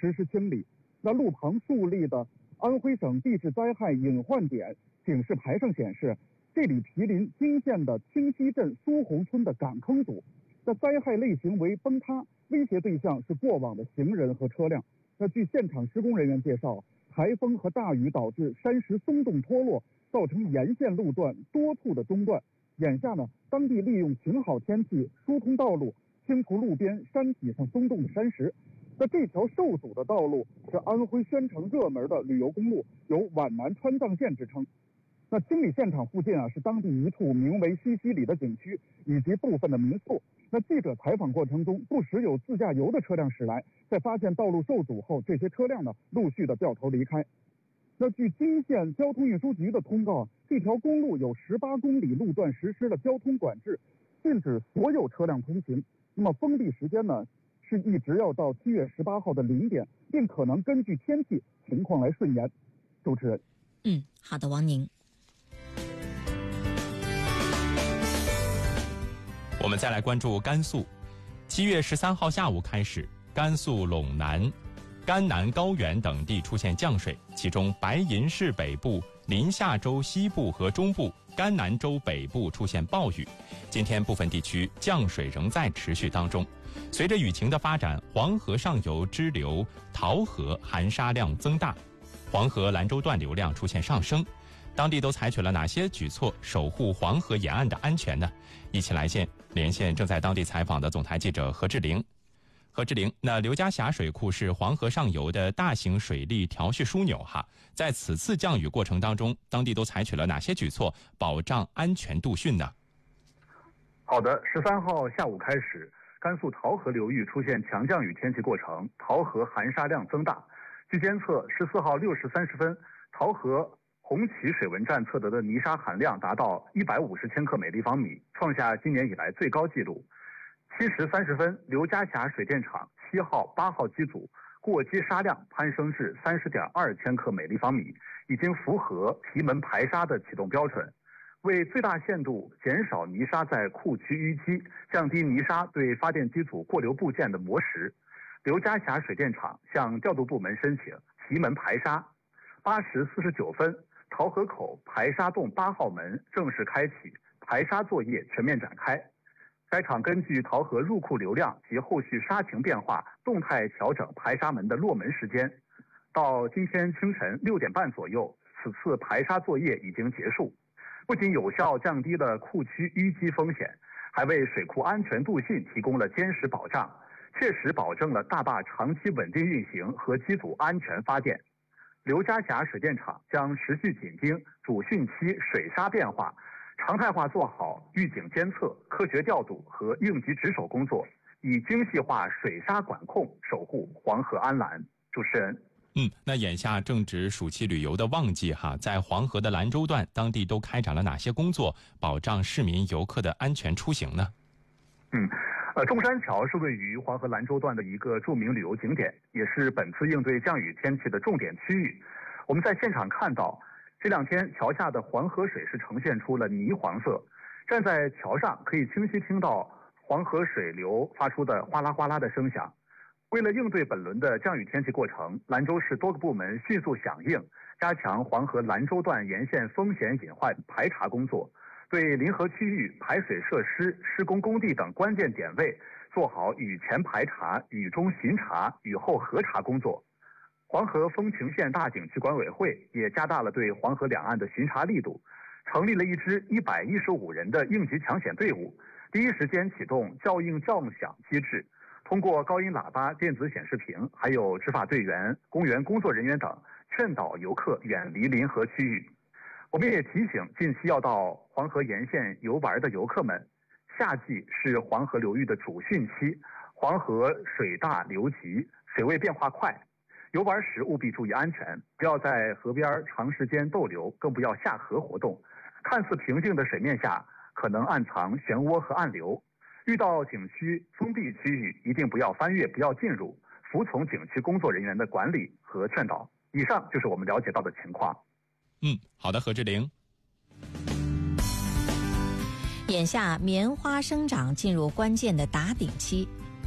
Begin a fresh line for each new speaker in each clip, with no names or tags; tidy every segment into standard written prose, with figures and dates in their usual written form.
实施清理。那路旁竖立的安徽省地质灾害隐患点警示牌上显示，这里毗邻泾县的清溪镇苏洪村的赶坑组。那灾害类型为崩塌，威胁对象是过往的行人和车辆。那据现场施工人员介绍，台风和大雨导致山石松动脱落，造成沿线路段多处的中断。眼下呢，当地利用晴好天气疏通道路，清除路边山体上松动的山石。那这条受阻的道路是安徽宣城热门的旅游公路，有皖南川藏线之称。那清理现场附近是当地一处名为西溪里的景区以及部分的民宿。那记者采访过程中，不时有自驾游的车辆驶来，在发现道路受阻后，这些车辆呢陆续的掉头离开。那据泾县交通运输局的通告，这条公路有18公里路段实施了交通管制，禁止所有车辆通行。那么封闭时间呢是一直要到7月18号的0点，并可能根据天气情况来顺延。主持人，
好的，王宁。
我们再来关注甘肃。7月13号下午开始，甘肃陇南、甘南高原等地出现降水，其中白银市北部、临夏州西部和中部、甘南州北部出现暴雨。今天部分地区降水仍在持续当中。随着雨情的发展，黄河上游支流桃河含沙量增大，黄河兰州段流量出现上升。当地都采取了哪些举措守护黄河沿岸的安全呢？一起来连线正在当地采访的总台记者何志玲。何志玲，那刘家峡水库是黄河上游的大型水利调蓄枢纽在此次降雨过程当中，当地都采取了哪些举措保障安全渡汛呢？
好的，13号下午开始，甘肃桃河流域出现强降雨天气过程，桃河含沙量增大。据监测，14号6时30分，桃河红旗水文站测得的泥沙含量达到150千克每立方米，创下今年以来最高纪录。7时30分，刘家峡水电厂7号、8号机组过机沙量攀升至30.2千克每立方米，已经符合提门排沙的启动标准。为最大限度减少泥沙在库区淤积，降低泥沙对发电机组过流部件的磨蚀，刘家峡水电厂向调度部门申请提门排沙。8时49分，桃河口排沙洞8号门正式开启，排沙作业全面展开。该厂根据桃河入库流量及后续沙情变化，动态调整排沙门的落门时间。到今天清晨6点半左右，此次排沙作业已经结束，不仅有效降低了库区淤积风险，还为水库安全渡汛提供了坚实保障，确实保证了大坝长期稳定运行和机组安全发电。刘家峡水电厂将持续紧盯主汛期水沙变化，常态化做好预警监测、科学调度和应急值守工作，以精细化水沙管控，守护黄河安澜。主持人，
那眼下正值暑期旅游的旺季在黄河的兰州段，当地都开展了哪些工作，保障市民游客的安全出行呢？
中山桥是位于黄河兰州段的一个著名旅游景点，也是本次应对降雨天气的重点区域。我们在现场看到，这2天桥下的黄河水是呈现出了泥黄色，站在桥上可以清晰听到黄河水流发出的哗啦哗啦的声响。为了应对本轮的降雨天气过程，兰州市多个部门迅速响应，加强黄河兰州段沿线风险隐患排查工作，对临河区域排水设施、施工工地等关键点位做好雨前排查、雨中巡查、雨后核查工作。黄河风情县大景区管委会也加大了对黄河两岸的巡查力度，成立了一支115人的应急抢险队伍，第一时间启动叫应叫响机制，通过高音喇叭、电子显示屏，还有执法队员、公园工作人员等，劝导游客远离临河区域。我们也提醒近期要到黄河沿线游玩的游客们，夏季是黄河流域的主汛期，黄河水大流急，水位变化快，游玩时务必注意安全，不要在河边长时间逗留，更不要下河活动。看似平静的水面下，可能暗藏漩涡和暗流。遇到景区封闭区域，一定不要翻越，不要进入，服从景区工作人员的管理和劝导。以上就是我们了解到的情况。
好的，何志玲。
眼下棉花生长进入关键的打顶期，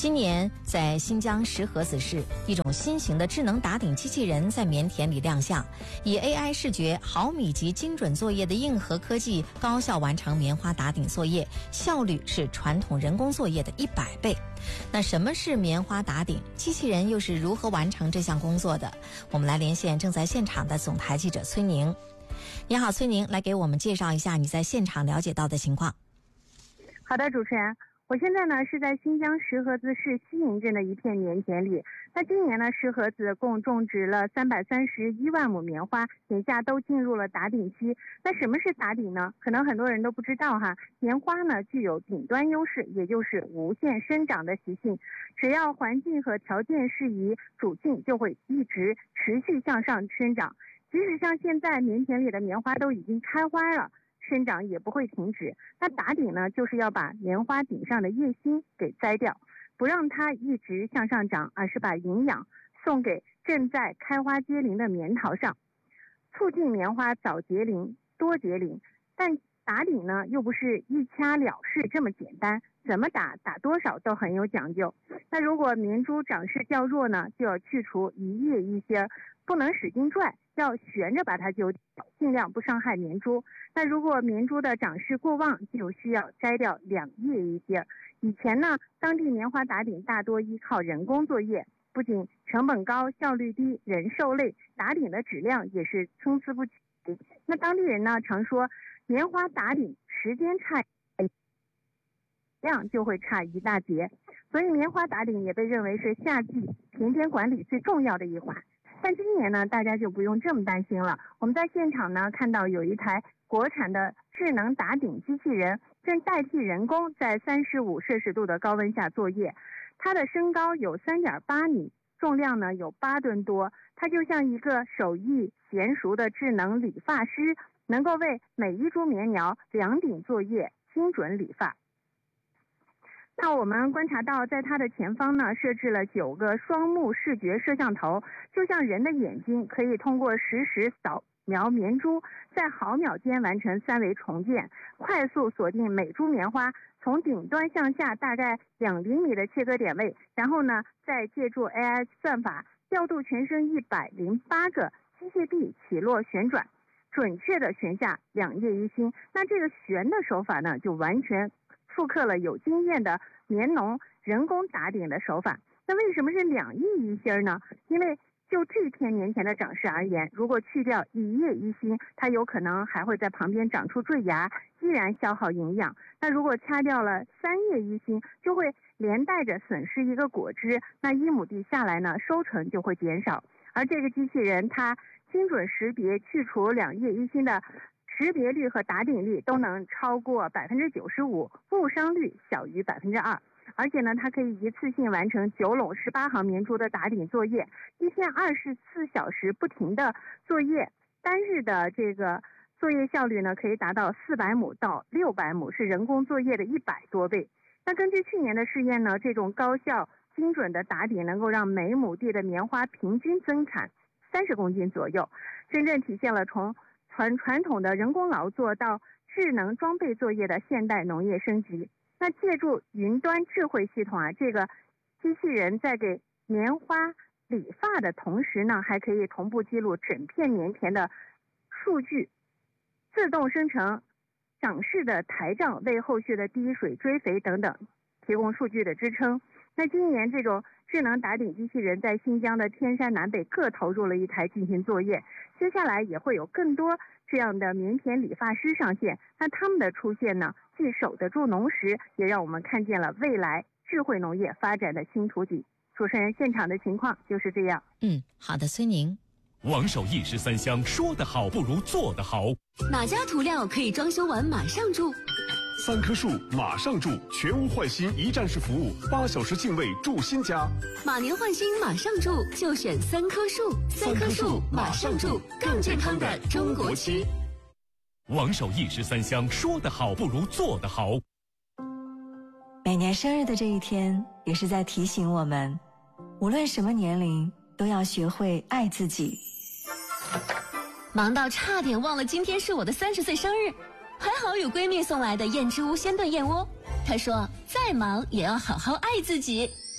今年在新疆石河子市，一种新型的智能打顶机器人在棉田里亮相，以 AI 视觉、毫米级精准作业的硬核科技，高效完成棉花打顶作业，效率是传统人工作业的100倍。那什么是棉花打顶？机器人又是如何完成这项工作的？我们来连线正在现场的总台记者崔宁。你好，崔宁，来给我们介绍一下你在现场了解到的情况。
好的，主持人。我现在呢是在新疆石河子市西营镇的一片棉田里。那今年呢，石河子共种植了331万亩棉花，眼下都进入了打顶期。那什么是打顶呢？可能很多人都不知道哈。棉花呢具有顶端优势，也就是无限生长的习性。只要环境和条件适宜，主茎就会一直持续向上生长。即使像现在棉田里的棉花都已经开花了，生长也不会停止。那打顶呢，就是要把棉花顶上的叶芯给摘掉，不让它一直向上长，而是把营养送给正在开花结龄的棉桃上，促进棉花早结龄、多结龄。但打顶呢，又不是一掐了事这么简单，怎么打多少都很有讲究。那如果棉株长势较弱呢，就要去除一叶一芯，不能使劲拽，要悬着把它揪掉，尽量不伤害棉株。那如果棉株的长势过旺，就需要摘掉2叶一芯。以前呢，当地棉花打顶大多依靠人工作业，不仅成本高、效率低、人受累，打顶的质量也是参差不齐。那当地人呢常说，棉花打顶时间差，量就会差一大截，所以棉花打顶也被认为是夏季田间管理最重要的一环。但今年呢，大家就不用这么担心了。我们在现场呢看到有一台国产的智能打顶机器人，正代替人工在35摄氏度的高温下作业。它的身高有3.8米，重量呢有8吨多。它就像一个手艺娴熟的智能理发师，能够为每一株棉苗量顶作业，精准理发。那我们观察到，在它的前方呢，设置了9个双目视觉摄像头，就像人的眼睛，可以通过实时扫描棉株，在毫秒间完成3维重建，快速锁定每株棉花，从顶端向下大概2厘米的切割点位，然后呢，再借助 AI 算法调度全身108个机械臂起落旋转，准确的旋下2叶一芯。那这个旋的手法呢，就完全复刻了有经验的棉农人工打顶的手法。那为什么是2叶一芯呢？因为就这片棉田的长势而言，如果去掉1叶一芯，它有可能还会在旁边长出坠芽，依然消耗营养。那如果掐掉了3叶一芯，就会连带着损失一个果枝，那1亩地下来呢，收成就会减少。而这个机器人它精准识别去除2叶一芯的识别率和打顶率都能超过95%，误伤率小于2%。而且呢，它可以一次性完成9垄18行棉株的打顶作业，一天24小时不停的作业，单日的这个作业效率呢，可以达到400亩到600亩，是人工作业的100多倍。那根据去年的试验呢，这种高效精准的打顶能够让每亩地的棉花平均增产30公斤左右，真正体现了从传统的人工劳作到智能装备作业的现代农业升级。那借助云端智慧系统这个机器人在给棉花理发的同时呢，还可以同步记录整片棉田的数据，自动生成长势的台账，为后续的滴水、追肥等等提供数据的支撑。那今年这种智能打顶机器人在新疆的天山南北各投入了一台进行作业，接下来也会有更多这样的棉田理发师上线。那他们的出现呢，既守得住农时，也让我们看见了未来智慧农业发展的新图景。主持人，现场的情况就是这样。
好的，孙宁。
王守义13香，说得好不如做得好。
哪家涂料可以装修完马上住
？3棵树马上住，全屋换新一站式服务，8小时净位住新家。
马年换新马上住，就选3棵树。3棵树马上住，更健康的中国区。
王守义13香，说得好不如做得好。
每年生日的这一天，也是在提醒我们，无论什么年龄，都要学会爱自己。
忙到差点忘了今天是我的30岁生日，还好有闺蜜送来的燕之屋鲜炖燕窝。她说再忙也要好好爱自己。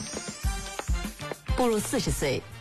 步入40岁。